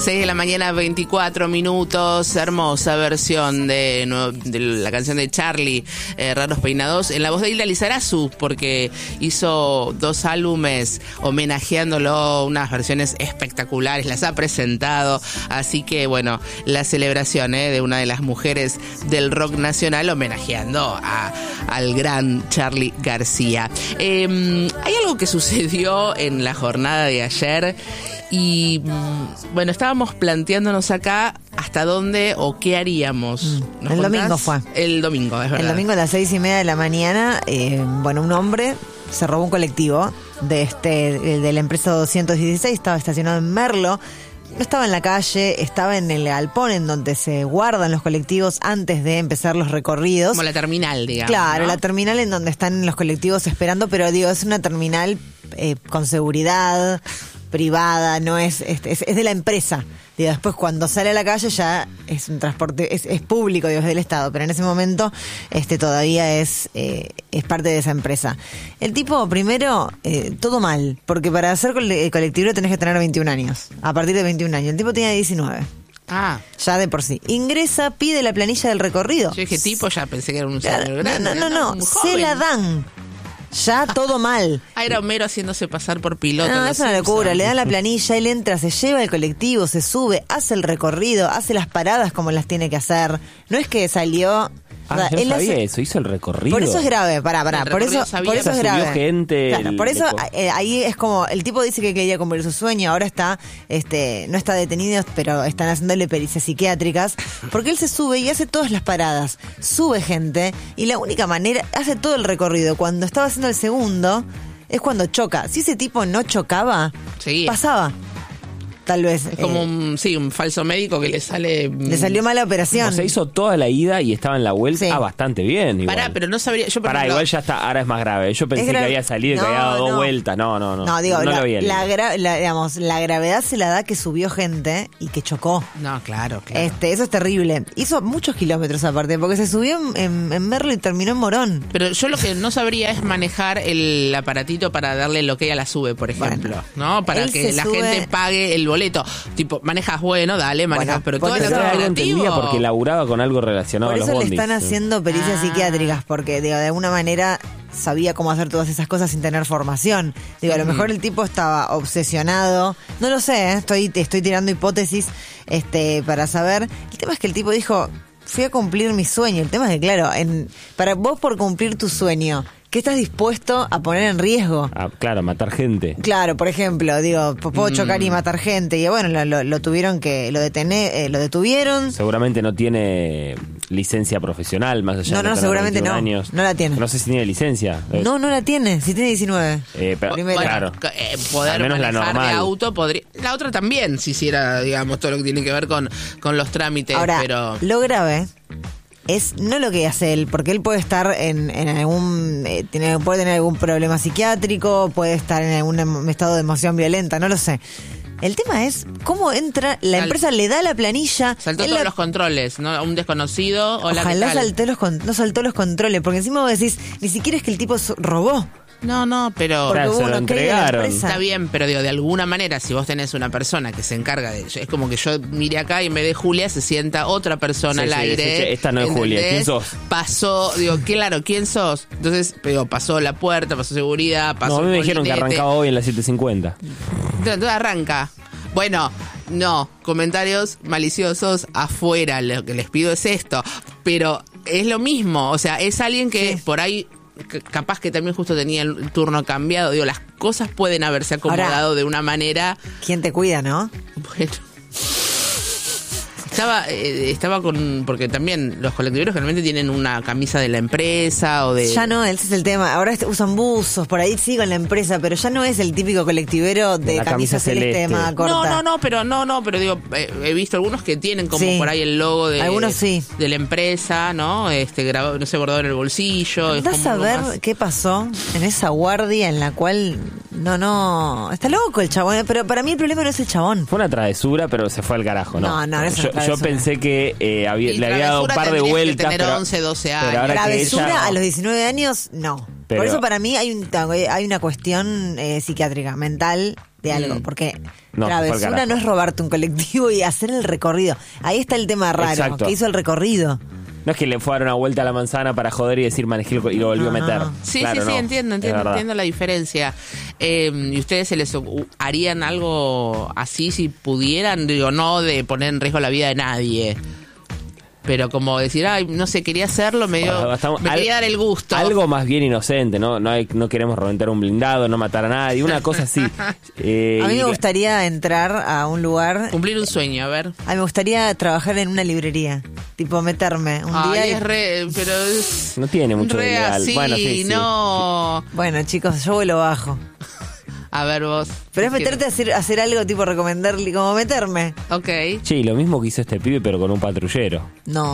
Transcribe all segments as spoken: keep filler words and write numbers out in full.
seis de la mañana, veinticuatro minutos. Hermosa versión de, de la canción de Charlie, eh, Raros Peinados, en la voz de Hilda Lizarazu, porque hizo dos álbumes homenajeándolo, unas versiones espectaculares, las ha presentado. Así que, bueno, la celebración eh, de una de las mujeres del rock nacional homenajeando a, al gran Charly García. Eh, hay algo que sucedió en la jornada de ayer y, bueno, estábamos planteándonos acá hasta dónde o qué haríamos. Mm. El contás? domingo fue. El domingo, es verdad. El domingo a las seis y media de la mañana, eh, bueno, un hombre se robó un colectivo de este de la empresa doscientos dieciséis, estaba estacionado en Merlo. No estaba en la calle, estaba en el galpón en donde se guardan los colectivos antes de empezar los recorridos. Como la terminal, digamos. Claro, ¿no? la terminal en donde están los colectivos esperando, pero digo, es una terminal eh, con seguridad, privada, no es, es, es de la empresa. Digo, después cuando sale a la calle ya es un transporte, es, es público, digo, es del Estado, pero en ese momento este todavía es eh, es parte de esa empresa. El tipo, primero, eh, todo mal, porque para ser cole- colectivero tenés que tener veintiún años, a partir de veintiún años. El tipo tenía diecinueve. Ah. Ya de por sí. Ingresa, pide la planilla del recorrido. Yo dije tipo, ya pensé que era un Claro, señor no, grande. no, no, no, Un se joven. la dan. Ya todo mal. Ah, era Homero haciéndose pasar por piloto. No, de es una Simpson. locura. Le dan la planilla, él entra, se lleva el colectivo, se sube, hace el recorrido, hace las paradas como las tiene que hacer. No es que salió... Ah, o sea, yo no él sabía hace- eso, hizo el recorrido. Por eso es grave, pará, pará. El Por recorrido eso, sabía, por eso o es sea, subió grave. gente, Claro, el- por eso le- eh, ahí es como, el tipo dice que quería cumplir su sueño, ahora está, este, no está detenido, pero están haciéndole pericias psiquiátricas, porque él se sube y hace todas las paradas, sube gente, y la única manera, hace todo el recorrido. Cuando estaba haciendo el segundo, es cuando choca. Si ese tipo no chocaba, Seguía. pasaba. Tal vez. Es como eh, un, sí, un falso médico que le sale... le salió mala operación. O sea, hizo toda la ida y estaba en la vuelta. Sí. Ah, bastante bien. Igual. Pará, pero no sabría... Yo, por Pará, ejemplo, igual ya está, ahora es más grave. Yo pensé Es gra- que había salido y que No, había dado dos no. vueltas. No, no, no. No, digo, no la, lo había la, leído. gra- la- digamos, la gravedad se la da que subió gente y que chocó. No, claro, claro. Este, eso es terrible. Hizo muchos kilómetros aparte, porque se subió en, en, en Merlo y terminó en Morón. Pero yo lo que no sabría es manejar el aparatito para darle lo que a la sube, por ejemplo, Bueno, ¿no? Para él que se la sube- gente pague el boleto. Tipo, manejas bueno, dale, manejas, Bueno, pero por todo el eso- otro Pero algo operativo... entendía porque laburaba con algo relacionado Por a los eso le bondis. están haciendo pericias Ah. psiquiátricas, porque digo, de alguna manera sabía cómo hacer todas esas cosas sin tener formación. Digo, a lo mejor el tipo estaba obsesionado. No lo sé, ¿eh? estoy, estoy tirando hipótesis este, para saber. El tema es que el tipo dijo, fui a cumplir mi sueño. El tema es que, claro, en, para vos por cumplir tu sueño, ¿qué estás dispuesto a poner en riesgo? Ah, claro, matar gente. Claro, por ejemplo, digo, p- puedo chocar y matar gente. Y bueno, lo, lo, lo tuvieron que, lo detener, eh, lo detuvieron. Seguramente no tiene licencia profesional, más allá No, de no, tener seguramente veintiún no. años. No la tiene. No sé si tiene licencia. Eh, No, no la tiene, si tiene diecinueve. eh, pero, Primero. claro. Bueno, eh, poder Al menos la manejar normal. de auto podría... La otra también, si hiciera, digamos, todo lo que tiene que ver con, con los trámites, Ahora, pero... lo grave es no lo que hace él, porque él puede estar en, en algún, eh, tiene, puede tener algún problema psiquiátrico, puede estar en algún em- estado de emoción violenta, no lo sé. El tema es cómo entra, la Sal- empresa le da la planilla. Saltó él todos la- los controles, ¿no? Un desconocido, hola, ¿qué Ojalá tal? saltó los con- no saltó los controles, porque encima vos decís, ni siquiera es que el tipo so- robó. No, no, pero... Porque Claro, hubo se lo una caída de la entregaron. empresa. Está bien, pero digo, de alguna manera, si vos tenés una persona que se encarga de... Es como que yo mire acá y en vez de Julia se sienta otra persona Sí, al sí, aire. sí, sí, esta no es Julia, ¿entendés? ¿quién sos? Pasó, digo, claro, ¿quién sos? Entonces, digo, pasó la puerta, pasó seguridad, pasó No, a mí el me dijeron que molinete. arrancaba hoy en las siete cincuenta. Entonces arranca. Bueno, no, comentarios maliciosos afuera, lo que les pido es esto, pero es lo mismo, o sea, es alguien que Sí. por ahí c- capaz que también justo tenía el turno cambiado, digo, las cosas pueden haberse acomodado Ahora- de una manera, ¿Quién te cuida, no? bueno... Estaba, eh, estaba con... Porque también los colectiveros generalmente tienen una camisa de la empresa o de... Ya no, ese es el tema. Ahora est- usan buzos, por ahí sí con la empresa, pero ya no es el típico colectivero de La camisa, camisa celeste de celeste. manga corta. No, no, no, pero no, no, pero digo, eh, he visto algunos que tienen como Sí. por ahí el logo de, Algunos sí. de la empresa, ¿no? Este grabado, no sé, bordado en el bolsillo. es ¿Vas como a algo ver más- qué pasó en esa guardia en la cual... No, no... Está loco el chabón, pero para mí el problema no es el chabón. Fue una travesura, pero se fue al carajo, ¿no? No, no, no es una yo, yo travesura. pensé que eh, había, Y le había dado un travesura par de tendrías que vueltas. tener pero, once, doce pero años. ahora que Travesura ella- a los diecinueve años, no. Pero- Por eso para mí hay un hay una cuestión eh, psiquiátrica, mental, de algo, Mm. porque No, fue al travesura carajo. no es robarte un colectivo y hacer el recorrido. Ahí está el tema raro, Exacto. que hizo el recorrido. No es que le fue a dar una vuelta a la manzana para joder y decir manejé y lo volvió No, a meter. no, no. Sí, Claro, sí, sí, no. entiendo, Es entiendo, verdad. entiendo la diferencia. Eh, ¿Y ustedes se les o- harían algo así si pudieran? Digo, no de poner en riesgo la vida de nadie. Pero como decir, ay, no sé, quería hacerlo, me, dio, Bueno, estamos- me al- quería dar el gusto. Algo más bien inocente, ¿no? No, hay, no queremos reventar un blindado, no matar a nadie, una cosa así. Eh, A mí y- me gustaría entrar a un lugar. Cumplir un sueño, a ver. A mí me gustaría trabajar en una librería. Tipo, meterme un Ay, día. y- es re, pero es No tiene mucho de re legal. así, Bueno, sí, sí. no. Bueno, chicos, yo vuelo bajo. A ver vos. Pero es meterte a hacer, a hacer algo tipo recomendarle, como meterme. Ok. Che, y lo mismo que hizo este pibe, pero con un patrullero. No.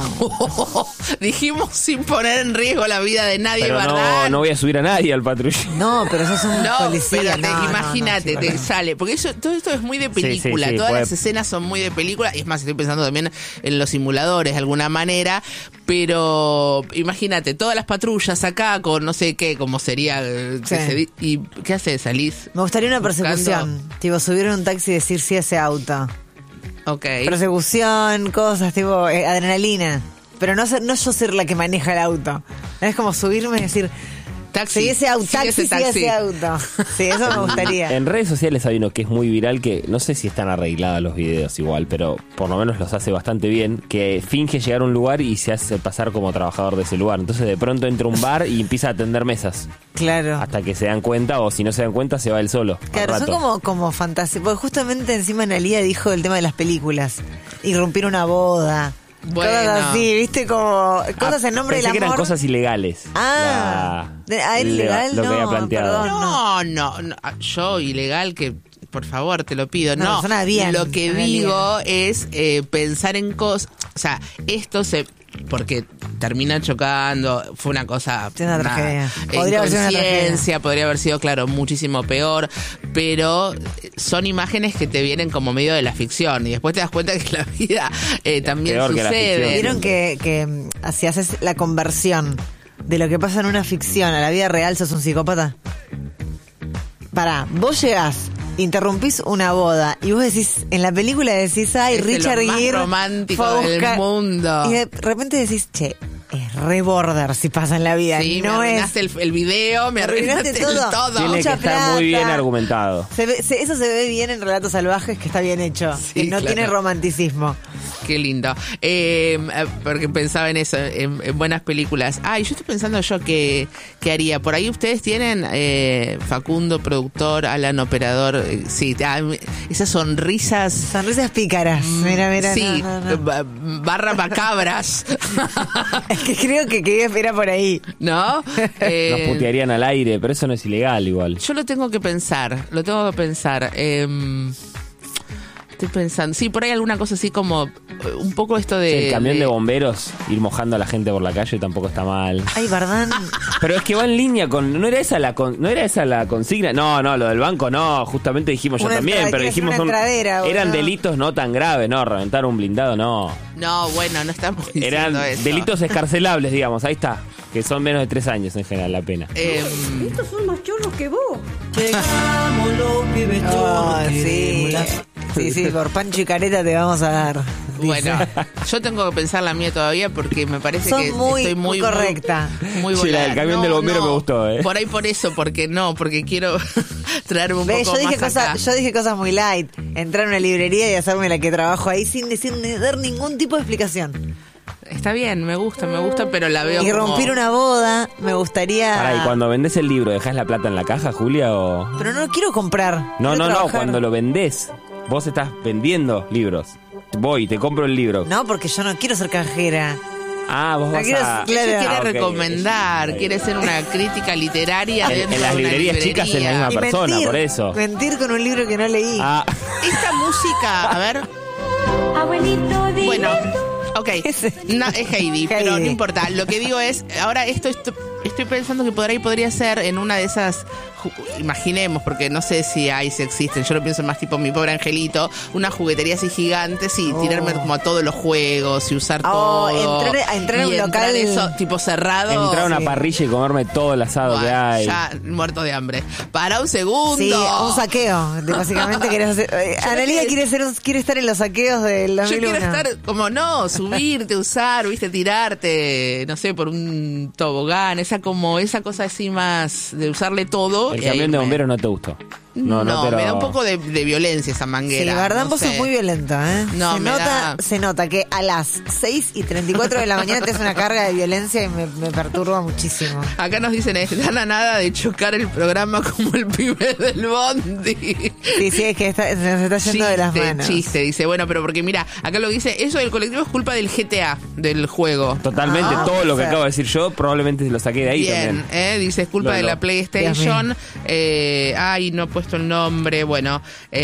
Dijimos sin poner en riesgo la vida de nadie, Pero ¿verdad? no, no voy a subir a nadie al patrullero. No, pero sos un No, policía. pero te- no, no, imagínate, no, te chicos, no. sale. Porque eso, todo esto es muy de Sí, sí, película. sí, Todas puede- las escenas son muy de película. Y es más, estoy pensando también en los simuladores de alguna manera. Pero imagínate, todas las patrullas acá con no sé qué, como sería. eh, que Sí. se di- ¿Y qué haces? ¿Salís? Me gustaría una persecución. Buscando. Tipo, subir en un taxi y decir sí a ese auto. Ok. Persecución, cosas, tipo, eh, adrenalina. Pero no ser, no yo ser la que maneja el auto. Es como subirme y decir, Taxi. sigue ese auto, Sigue taxi, ese sigue taxi. ese auto. Sí, eso me gustaría. En redes sociales hay uno que es muy viral, que no sé si están arreglados los videos igual, pero por lo menos los hace bastante bien, que finge llegar a un lugar y se hace pasar como trabajador de ese lugar. Entonces de pronto entra a un bar y empieza a atender mesas, Claro. hasta que se dan cuenta, o si no se dan cuenta se va él solo. al Claro, son rato. como, como fantasía. Porque justamente encima Analía dijo el tema de las películas. Irrumpir una boda. Bueno. Cosas así, ¿viste? Como cosas Ah, en nombre pensé del que eran amor. cosas ilegales. Ah, La- de- ah, el- ilegal lo que no, había planteado. perdón. No, no, no. Yo, ilegal, que por favor, te lo pido. Una No, persona bien, lo que una digo es eh, pensar en cosas. O sea, esto se. Porque termina chocando, fue una cosa. Sí, una nada, tragedia. eh, Podría haber sido una inconsciencia, podría haber sido, claro, muchísimo peor. Pero son imágenes que te vienen como medio de la ficción. Y después te das cuenta que la vida eh, también Peor que la sucede. ficción. Vieron que, que mm, si haces la conversión de lo que pasa en una ficción a la vida real, sos un psicópata. Pará, vos llegás, interrumpís una boda y vos decís, en la película decís, ay, Es de lo Richard más Gere romántico fue a del buscar-". mundo. Y de repente decís, che, es re border si pasa en la vida. Sí, no me es. arruinaste el, el video, me Me arruinaste arruinaste el todo. todo. Tiene Mucha que estar muy bien plata. argumentado. Se ve- se- eso se ve bien en Relatos Salvajes, que está bien hecho. Sí, que no claro. tiene romanticismo. Qué lindo. Eh, porque pensaba en eso, en, en buenas películas. Ah, y yo estoy pensando yo que, que haría. Por ahí ustedes tienen eh, Facundo, productor, Alan, operador. eh, sí, ah, esas sonrisas. Sonrisas pícaras. Mira, mira. sí, no, no, no. ba- barra macabras. Es que creo que quería esperar por ahí. ¿No? Eh, Nos putearían al aire, pero eso no es ilegal igual. Yo lo tengo que pensar, lo tengo que pensar. Eh, estoy pensando, sí, por ahí alguna cosa así como eh, un poco esto de... Sí, el camión de... de- bomberos, ir mojando a la gente por la calle tampoco está mal. Ay, Bardán. Pero es que va en línea con... ¿No era esa la con- no era esa la consigna? No, no, lo del banco no. Justamente dijimos yo Una también, entrada, pero quiere hacer dijimos... una un- entradera, eran boludo. delitos no tan graves, no, reventar un blindado no. No, bueno, no estamos diciendo Eran eso. delitos escarcelables, digamos, ahí está. Que son menos de tres años en general la pena. Eh, Estos son más chorros que vos. Llegamos los pibes Oh, todos, sí. queremos la- Sí, sí, por Pancho y Careta te vamos a dar. dice. bueno, yo tengo que pensar la mía todavía porque me parece Sos que muy estoy muy correcta. Muy, muy Sí, la del volada. camión No, del bombero no, me gustó, ¿eh? Por ahí por eso, porque no, porque quiero traerme un Ve, poco yo dije más acá. cosas, yo dije cosas muy light. Entrar a una librería y hacerme la que trabajo ahí sin decir ni dar ningún tipo de explicación. Está bien, me gusta, me gusta, pero la veo Y como... romper una boda, me gustaría. Pará, ¿y cuando vendés el libro, dejás la plata en la caja, Julia, o...? Pero no quiero comprar. No, quiero no, no, trabajar. cuando lo vendés. Vos estás vendiendo libros. Voy, te compro el libro. No, porque yo no quiero ser cajera. Ah, vos No vas quiero- a... claro. Ella quiere Ah, ok. recomendar, quiere ser una crítica literaria En- dentro en las de una librerías chicas es la misma Y persona, mentir, por eso. Mentir con un libro que no leí. Ah, Esta música, a ver, Abuelito, dile. bueno, ok, Ese. no, es Heidi, pero no Heidi. importa. Lo que digo es, ahora esto, esto- estoy pensando que por ahí podría ser en una de esas ju- imaginemos, porque no sé si hay, si existen, yo lo pienso más tipo mi pobre angelito, una juguetería así gigante, sí, Oh. tirarme como a todos los juegos y usar Oh, todo. entrar- a entrar a y un entrar local- eso, tipo cerrado. Entrar a una Sí. parrilla y comerme todo el asado que Bueno, hay. ya muerto de hambre. Para un segundo. Sí, un saqueo. De- básicamente querés hacer. eh, Yo Analía creo que- quiere, ser un- quiere estar en los saqueos del dos Yo mil uno. quiero estar, como no, subirte, usar, viste, tirarte, no sé, por un tobogán, esa como, esa cosa así más de usarle todo. El e camión de irme. bomberos no te gustó. No, No, no, te lo- me da un poco de, de violencia esa Sí, manguera. Bardán, no vos sé. sos muy violento, ¿eh? No, se, me nota, da- se nota que a las seis y treinta y cuatro de la mañana te hace una carga de violencia y me, me perturba muchísimo. Acá nos dicen, están a nada de chocar el programa como el pibe del bondi. Sí, sí, es que está, se nos está yendo de las Chiste, manos. chiste, dice, bueno, pero porque mira, acá lo que dice, eso del colectivo es culpa del G T A, del juego. Totalmente, Ah, todo lo que o sea. acabo de decir yo probablemente lo saqué de ahí Bien, también. eh, dice, es culpa Lo- de la lo- PlayStation. Eh, ay, no he puesto el nombre. Bueno,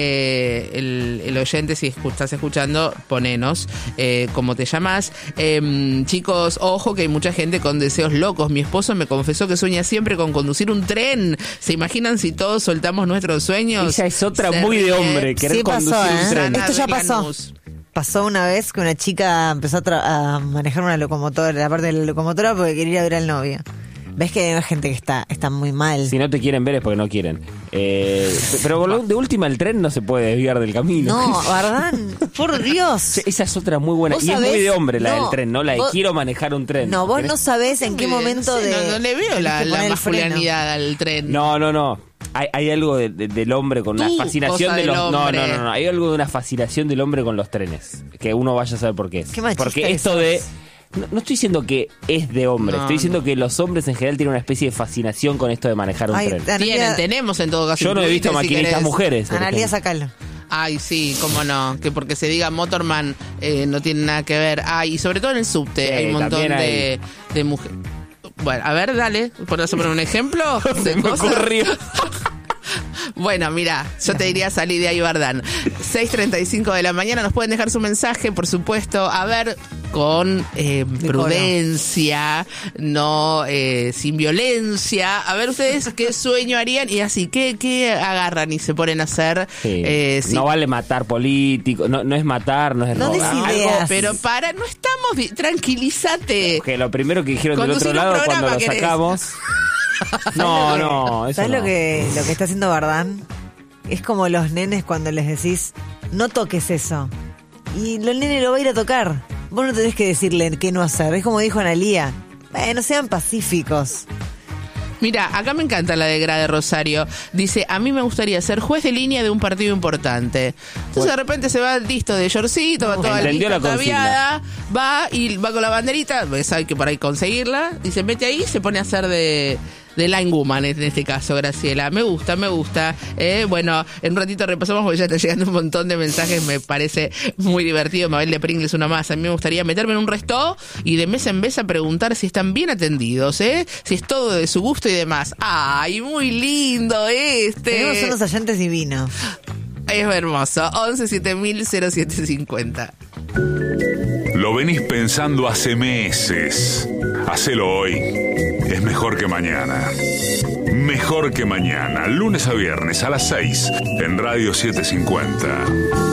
eh, el, el oyente, si escu- estás escuchando, ponenos eh, cómo te llamas. Eh, chicos, ojo que hay mucha gente con deseos locos. Mi esposo me confesó que sueña siempre con conducir un tren. ¿Se imaginan si todos soltamos nuestros sueños? Ella es otra Se muy de ríe. hombre, querer Sí pasó, conducir ¿eh? un tren. Esto ya Ana pasó. Lanús. Pasó una vez que una chica empezó a, tra- a manejar una locomotora, la parte de la locomotora porque quería ir a ver al novio. ¿Ves que hay gente que está, está muy mal? Si no te quieren ver es porque no quieren. Eh, pero por lo- de última el tren no se puede desviar del camino. No, Bardán, por Dios. Esa es otra muy buena. ¿Vos Y es sabés? muy de hombre la No, del tren, ¿no? La de vos- quiero manejar un tren. No, vos ¿Querés? no sabés en qué No momento sé, de... No, no le veo tenés la, que la poner el freno. masculinidad al tren. No, no, no. Hay, hay algo de- de- del hombre con Tú, una fascinación cosa de del los. No, no, hombre. no, no. Hay algo de una fascinación del hombre con los trenes. Que uno vaya a saber por qué es. Qué machista Porque que esto sos. de. No, no estoy diciendo que es de hombre, No, estoy diciendo no. que los hombres en general tienen una especie de fascinación con esto de manejar un Ay, tren. Analía- Tienen, tenemos en todo caso. Yo no he visto Twitter, si maquinistas querés. mujeres. por Analía, ejemplo. sacalo. Ay, sí, cómo no. Que porque se diga Motorman eh, no tiene nada que ver. Ay, y sobre todo en el subte Sí, hay un montón también hay. de, de mujeres. Bueno, a ver, dale. ¿Podés poner un ejemplo? Se de me cosas? ocurrió. Bueno, mira, yo te diría salir de ahí, Bardán. seis treinta y cinco de la mañana, nos pueden dejar su mensaje, por supuesto. A ver, con eh, prudencia, no eh, sin violencia. A ver ustedes qué sueño harían y así, ¿qué, qué agarran y se ponen a hacer? Sí. Eh, sí. No vale matar políticos, no, no es matar, no es No des robar. ideas. Algo, pero para, no estamos, di- tranquilízate. Que lo primero que dijeron del Conducir otro un lado programa, cuando lo querés. sacamos. No, no, eso ¿Sabes no. lo que, lo que está haciendo Bardán? Es como los nenes cuando les decís, no toques eso. Y el nene lo va a ir a tocar. Vos no tenés que decirle qué no hacer. Es como dijo Analía. Bueno, sean pacíficos. Mira, acá me encanta la de Gra de Rosario. Dice, a mí me gustaría ser juez de línea de un partido importante. Entonces de repente se va listo de shortcito, va toda Entendió lista la consigna. ataviada, va y va con la banderita, porque sabe que por ahí conseguirla, y se mete ahí y se pone a hacer de, de line woman en este caso, Graciela. Me gusta, me gusta. Eh, bueno, en un ratito repasamos porque ya está llegando un montón de mensajes, me parece muy divertido. Mabel de Pringles una más. A mí me gustaría meterme en un resto y de mes en vez a preguntar si están bien atendidos, ¿eh? Si es todo de su gusto y demás. ¡Ay, muy lindo este! Tenemos unos oyentes divinos. Es hermoso. once siete mil cero siete cincuenta. Lo venís pensando hace meses. Hacelo hoy. Es mejor que mañana. Mejor que mañana. Lunes a viernes a las seis en Radio setecientos cincuenta.